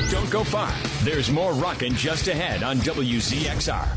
Don't go far. There's more rockin' just ahead on WZXR.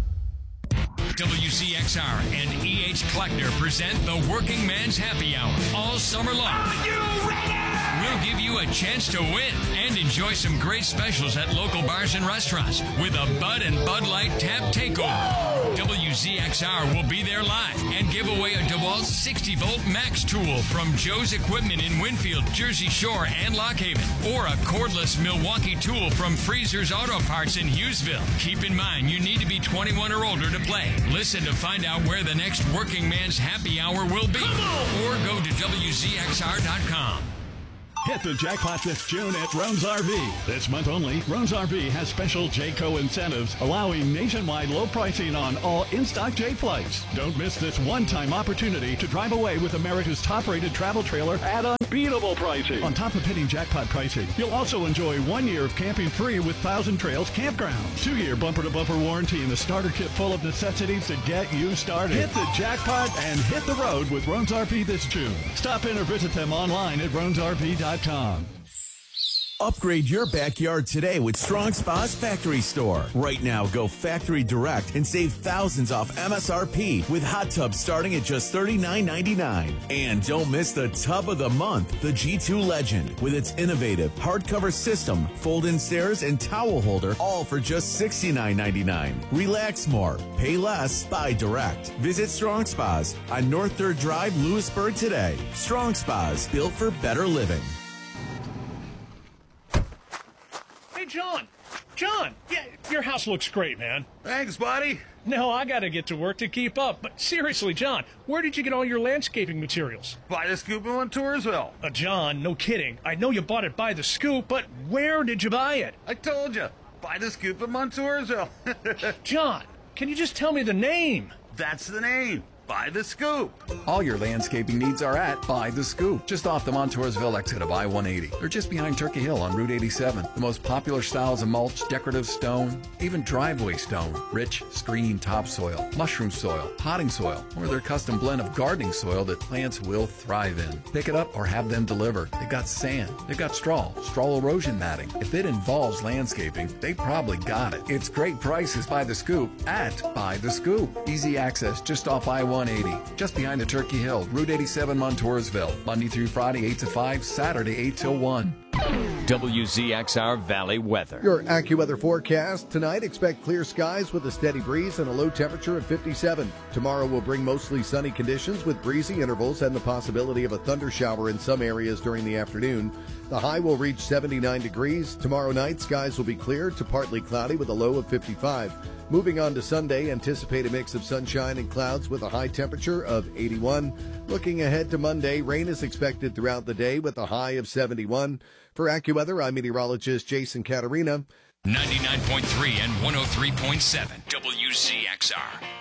WZXR and E.H. Kleckner present the Working Man's Happy Hour all summer long. Are you ready? We'll give you a chance to win and enjoy some great specials at local bars and restaurants with a Bud and Bud Light Tap Takeover. WZXR will be there live and give away a DeWalt 60-volt Max tool from Joe's Equipment in Winfield, Jersey Shore, and Lock Haven, or a cordless Milwaukee tool from Freezer's Auto Parts in Hughesville. Keep in mind, you need to be 21 or older to play. Listen to find out where the next Working Man's Happy Hour will be, or go to WZXR.com. Hit the jackpot this June at Roan's RV. This month only, Roan's RV has special Jayco incentives, allowing nationwide low pricing on all in-stock J flights. Don't miss this one-time opportunity to drive away with America's top-rated travel trailer at unbeatable pricing. On top of hitting jackpot pricing, you'll also enjoy 1 year of camping free with Thousand Trails Campground, 2-year bumper-to-bumper warranty, and a starter kit full of necessities to get you started. Hit the jackpot and hit the road with Roan's RV this June. Stop in or visit them online at roansrv.com. Upgrade your backyard today with Strong Spa's Factory Store. Right now, go factory direct and save thousands off MSRP with hot tubs starting at just $39.99. And don't miss the tub of the month, the G2 Legend, with its innovative hardcover system, fold-in stairs, and towel holder, all for just $69.99. Relax more, pay less, buy direct. Visit Strong Spas on North 3rd Drive, Lewisburg today. Strong Spas, built for better living. Hey, John, yeah, your house looks great, man. Thanks, buddy. No, I gotta get to work to keep up. But seriously, John, where did you get all your landscaping materials? By the Scoop in Montoursville. John, no kidding. I know you bought it by the Scoop, but where did you buy it? I told you, by the Scoop in Montoursville. John, can you just tell me the name? That's the name. By the Scoop. All your landscaping needs are at By the Scoop, just off the Montoursville exit of I-180. They're just behind Turkey Hill on Route 87. The most popular styles of mulch, decorative stone, even driveway stone, rich screen topsoil, mushroom soil, potting soil, or their custom blend of gardening soil that plants will thrive in. Pick it up or have them delivered. They've got sand, they've got straw erosion matting. If it involves landscaping, they probably got it. It's great prices by the Scoop at By the Scoop. Easy access just off I-180, just behind the Turkey Hill, Route 87, Montoursville. Monday through Friday, 8 to 5, Saturday, 8 till 1. WZXR Valley weather. Your AccuWeather forecast. Tonight, expect clear skies with a steady breeze and a low temperature of 57. Tomorrow will bring mostly sunny conditions with breezy intervals and the possibility of a thunder shower in some areas during the afternoon. The high will reach 79 degrees. Tomorrow night, skies will be clear to partly cloudy with a low of 55. Moving on to Sunday, anticipate a mix of sunshine and clouds with a high temperature of 81. Looking ahead to Monday, rain is expected throughout the day with a high of 71. For AccuWeather, I'm meteorologist Jason Caterina. 99.3 and 103.7 WZXR.